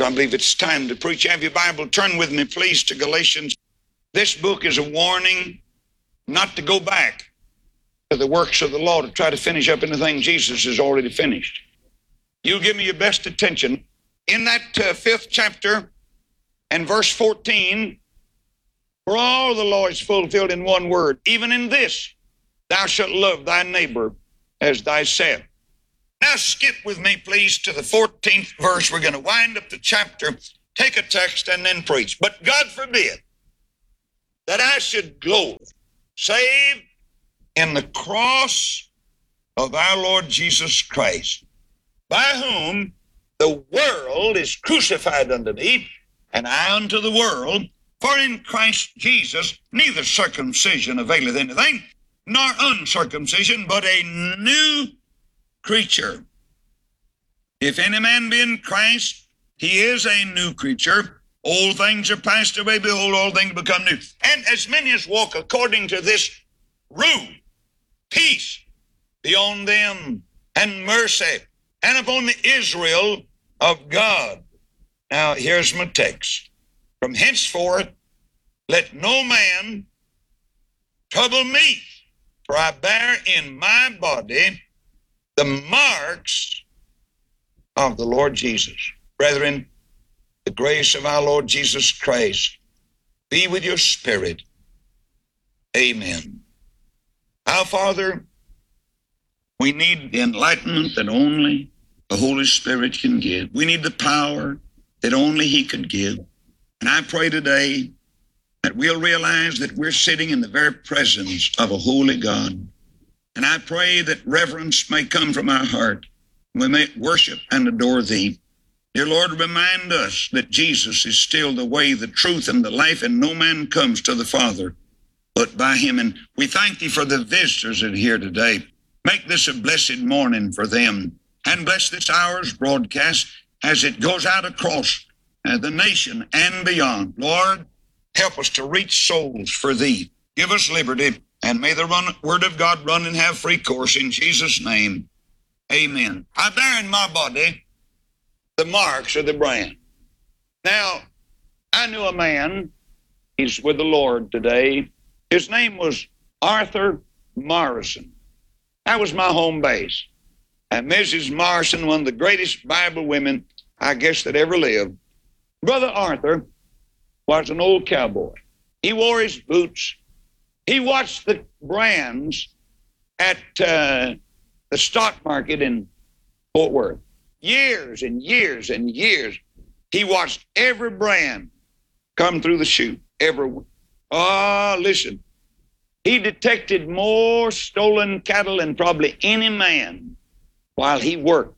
I believe it's time to preach. Have your Bible, turn with me, please, to Galatians. This book is a warning not to go back to the works of the law to try to finish up anything Jesus has already finished. You give me your best attention. In that 5th chapter and verse 14, for all the law is fulfilled in one word, even in this, thou shalt love thy neighbor as thyself. Now skip with me, please, to the 14th verse. We're going to wind up the chapter, take a text, and then preach. But God forbid that I should glory, save in the cross of our Lord Jesus Christ, by whom the world is crucified unto me, and I unto the world. For in Christ Jesus neither circumcision availeth anything, nor uncircumcision, but a new creature. If any man be in Christ, he is a new creature. Old things are passed away, behold, all things become new. And as many as walk according to this rule, peace be on them, and mercy, and upon the Israel of God. Now, here's my text. From henceforth, let no man trouble me, for I bear in my body the marks of the Lord Jesus. Brethren, the grace of our Lord Jesus Christ be with your spirit. Amen. Our Father, we need the enlightenment that only the Holy Spirit can give. We need the power that only He could give. And I pray today that we'll realize that we're sitting in the very presence of a holy God. And I pray that reverence may come from our heart. We may worship and adore Thee. Dear Lord, remind us that Jesus is still the way, the truth, and the life, and no man comes to the Father but by Him. And we thank Thee for the visitors that are here today. Make this a blessed morning for them, and bless this hour's broadcast as it goes out across the nation and beyond. Lord, help us to reach souls for Thee. Give us liberty, and may the Word of God run and have free course in Jesus' name. Amen. I bear in my body the marks of the brand. Now, I knew a man, he's with the Lord today. His name was Arthur Morrison. That was my home base. And Mrs. Morrison, one of the greatest Bible women, I guess, that ever lived. Brother Arthur was an old cowboy. He wore his boots. He watched the brands at the stock market in Fort Worth. Years and years and years, he watched every brand come through the chute. Every one. Oh, listen. He detected more stolen cattle than probably any man while he worked.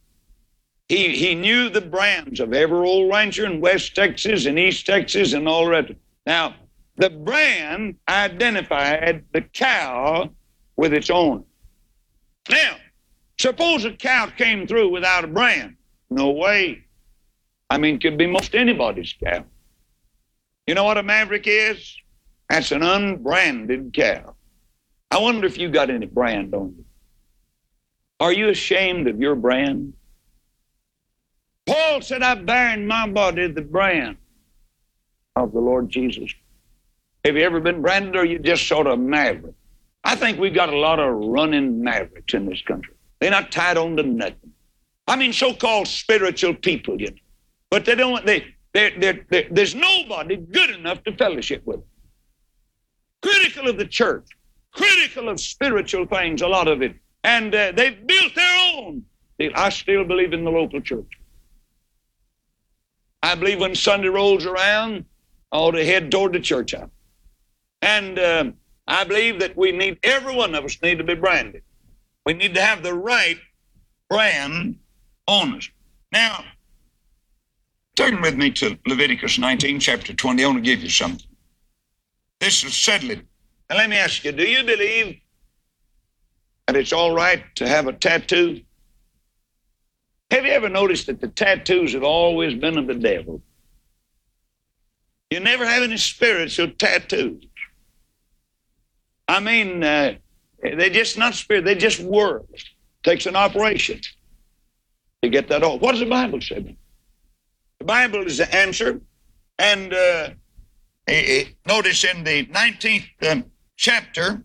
He knew the brands of every old rancher in West Texas and East Texas and all that. Now, the brand identified the cow with its owner. Now, suppose a cow came through without a brand. No way. I mean, it could be most anybody's cow. You know what a maverick is? That's an unbranded cow. I wonder if you got any brand on you. Are you ashamed of your brand? Paul said, I bear in my body the brand of the Lord Jesus. Have you ever been branded, or you just sort of maverick? I think we've got a lot of running mavericks in this country. They're not tied on to nothing. I mean, so-called spiritual people, you know. But they don't. There's nobody good enough to fellowship with. Critical of the church, critical of spiritual things, a lot of it. And they've built their own. I still believe in the local church. I believe when Sunday rolls around, I ought to head toward the church house. And I believe that every one of us need to be branded. We need to have the right brand on us. Now, turn with me to Leviticus 19, chapter 20. I want to give you something. This will settle it. Now, let me ask you, do you believe that it's all right to have a tattoo? Have you ever noticed that the tattoos have always been of the devil? You never have any spiritual tattoos. I mean, they're just not spirit, they're just words. Takes an operation to get that off. What does the Bible say? The Bible is the answer. And notice in the 19th chapter,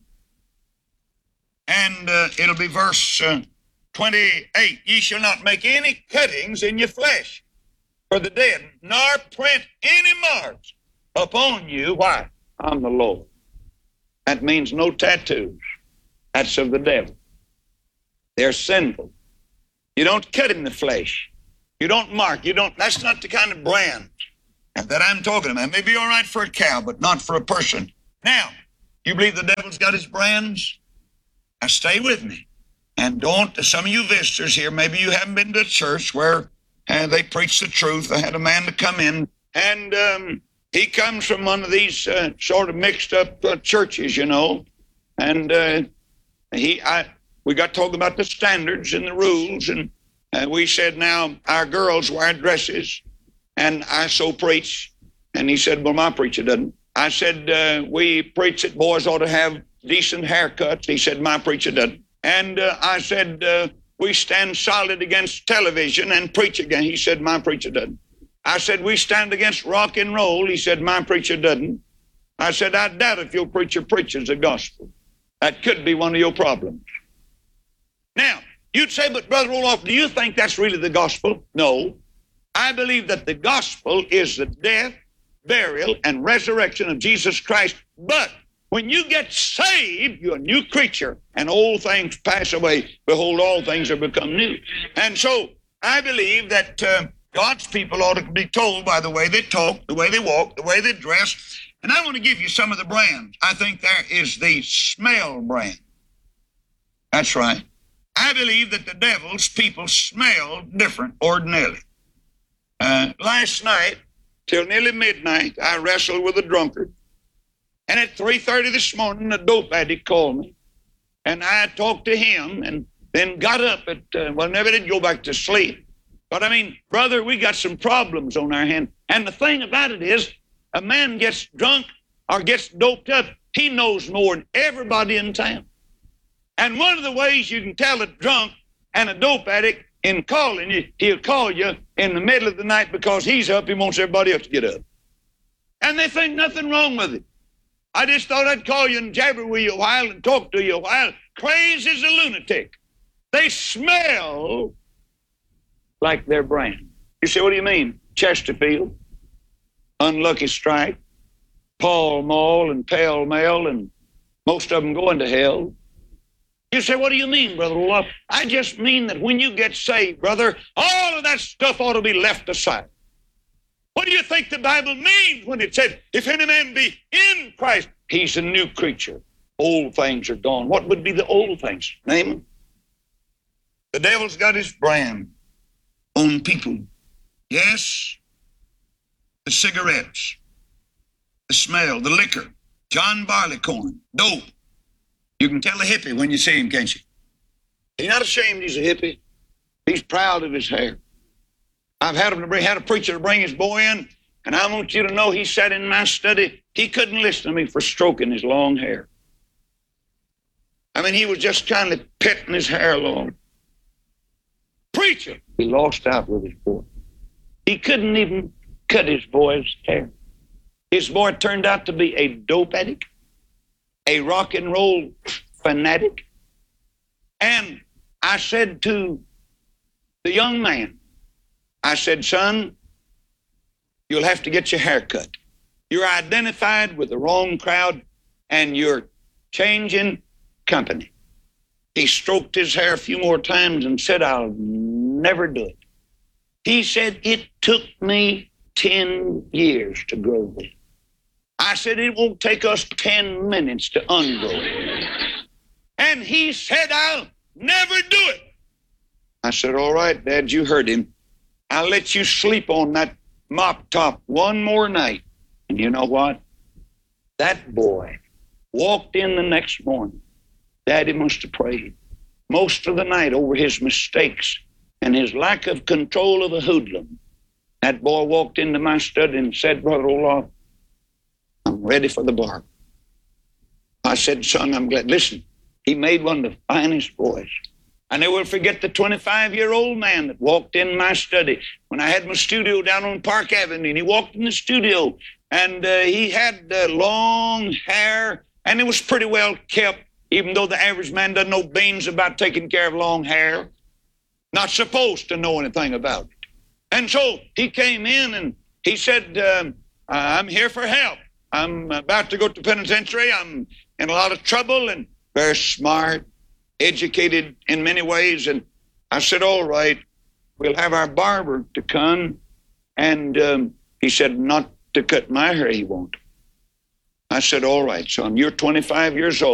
and it'll be verse 28, ye shall not make any cuttings in your flesh for the dead, nor print any marks upon you. Why? I'm the Lord. That means no tattoos. That's of the devil. They're sinful. You don't cut in the flesh. You don't mark. That's not the kind of brand that I'm talking about. It may be all right for a cow, but not for a person. Now, you believe the devil's got his brands? Now stay with me. And don't, some of you visitors here, maybe you haven't been to a church where they preach the truth. I had a man to come in, and he comes from one of these sort of mixed up churches, you know. And we got talking about the standards and the rules, and we said, now, our girls wear dresses, and I so preach. And he said, well, my preacher doesn't. I said, we preach that boys ought to have decent haircuts. He said, my preacher doesn't. And I said, we stand solid against television and preach again. He said, my preacher doesn't. I said, we stand against rock and roll. He said, my preacher doesn't. I said, I doubt if your preacher preaches the gospel. That could be one of your problems. Now, you'd say, but Brother Roloff, do you think that's really the gospel? No. I believe that the gospel is the death, burial, and resurrection of Jesus Christ. But when you get saved, you're a new creature, and old things pass away. Behold, all things are become new. And so I believe that God's people ought to be told by the way they talk, the way they walk, the way they dress. And I want to give you some of the brands. I think there is the smell brand. That's right. I believe that the devil's people smell different ordinarily. Last night, till nearly midnight, I wrestled with a drunkard. And at 3:30 this morning, a dope addict called me. And I talked to him and then got up at, never did go back to sleep. But I mean, brother, we got some problems on our hands. And the thing about it is, a man gets drunk or gets doped up, he knows more than everybody in town. And one of the ways you can tell a drunk and a dope addict in calling you, he'll call you in the middle of the night because he's up, he wants everybody else to get up. And they think nothing wrong with it. I just thought I'd call you and jabber with you a while and talk to you a while. Crazy as a lunatic. They smell like their brand. You say, what do you mean? Chesterfield, Unlucky Strike, Pall Mall and Pall Mall, and most of them going to hell. You say, what do you mean, Brother Roloff? I just mean that when you get saved, brother, all of that stuff ought to be left aside. What do you think the Bible means when it said, if any man be in Christ, he's a new creature. Old things are gone. What would be the old things? Name them. The devil's got his brand on people. Yes, the cigarettes, the smell, the liquor, John Barleycorn, dope. You can tell a hippie when you see him, can't you? He's not ashamed he's a hippie. He's proud of his hair. I've had a preacher to bring his boy in, and I want you to know he sat in my study. He couldn't listen to me for stroking his long hair. I mean, he was just kind of petting his hair along. Preacher! He lost out with his boy. He couldn't even cut his boy's hair. His boy turned out to be a dope addict, a rock and roll fanatic. And I said to the young man, I said, son, you'll have to get your hair cut. You're identified with the wrong crowd and you're changing company. He stroked his hair a few more times and said, I'll never do it. He said, it took me 10 years to grow this. I said, it won't take us 10 minutes to ungrow it. And he said, I'll never do it. I said, all right, Dad, you heard him. I'll let you sleep on that mop top one more night. And you know what? That boy walked in the next morning. Daddy must have prayed most of the night over his mistakes and his lack of control of a hoodlum. That boy walked into my study and said, Brother Roloff, I'm ready for the bar. I said, son, I'm glad. Listen, he made one of the finest boys. I never will forget the 25-year-old man that walked in my study when I had my studio down on Park Avenue, and he walked in the studio, and he had long hair, and it was pretty well kept, even though the average man doesn't know beans about taking care of long hair. Not supposed to know anything about it. And so he came in and he said, I'm here for help. I'm about to go to penitentiary. I'm in a lot of trouble, and very smart, educated in many ways. And I said, all right, we'll have our barber to come. And he said, not to cut my hair, he won't. I said, all right, son, you're 25 years old.